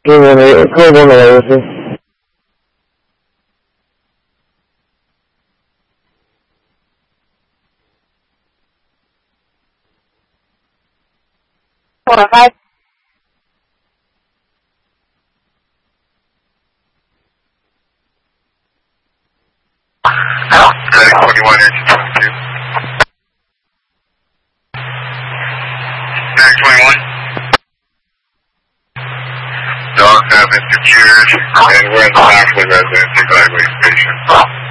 Sí, bueno, fue bueno la verdad, sí. Hi. Medic 21, engine 22. Medic 21. Dogs have been secured, and we're in the Maxley residence evaluation station.